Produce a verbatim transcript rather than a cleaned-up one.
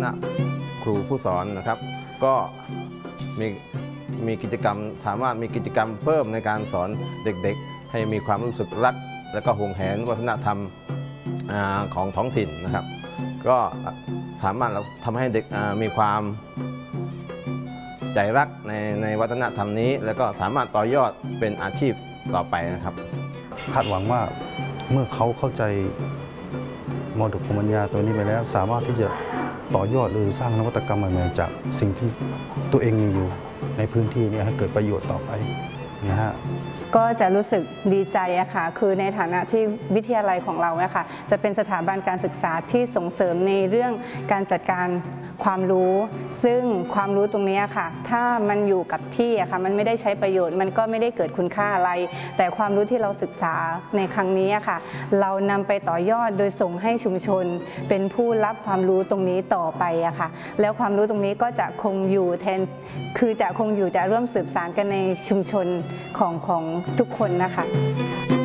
ณะครูผู้สอนนะครับก็มีมีกิจกรรมสามารถมีกิจกรรมเพิ่มในการสอนเด็กๆให้มีความรู้สึกรักและก็หวงแหนวัฒนธรรมของท้องถิ่นนะครับก็สามารถทำให้เด็กมีความใจรักในในวัฒนธรรมนี้แล้วก็สามารถต่อยอดเป็นอาชีพต่อไปนะครับคาดหวังว่าเมื่อเขาเข้าใจมรดกภูมิปัญญาตัวนี้ไปแล้วสามารถที่จะต่อยอดหรือสร้างนวัตกรรมใหม่ๆจากสิ่งที่ตัวเองมีอยู่ในพื้นที่นี้ให้เกิดประโยชน์ต่อไปนะฮะก็จะรู้สึกดีใจอะค่ะคือในฐานะที่วิทยาลัยของเราอะค่ะจะเป็นสถาบันการศึกษาที่ส่งเสริมในเรื่องการจัดการความรู้ซึ่งความรู้ตรงนี้ค่ะถ้ามันอยู่กับที่อะค่ะมันไม่ได้ใช้ประโยชน์มันก็ไม่ได้เกิดคุณค่าอะไรแต่ความรู้ที่เราศึกษาในครั้งนี้อะค่ะเรานำไปต่อยอดโดยส่งให้ชุมชนเป็นผู้รับความรู้ตรงนี้ต่อไปอะค่ะแล้วความรู้ตรงนี้ก็จะคงอยู่แทนคือจะคงอยู่จะร่วมสืบสานกันในชุมชนของของทุกคนนะคะ